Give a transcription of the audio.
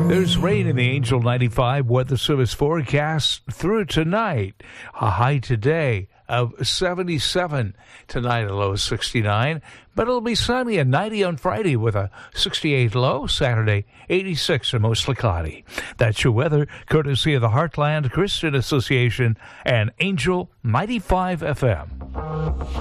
There's rain in the Angel 95 Weather Service forecast through tonight. A high today of 77. Tonight a low of 69. But it'll be sunny and 90 on Friday with a 68 low. Saturday 86 and mostly cloudy. That's your weather, courtesy of the Heartland Christian Association and Angel 95 FM.